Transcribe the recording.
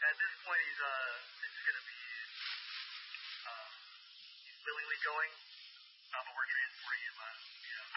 At this point, he's going to be he's willingly going, but we're transporting him.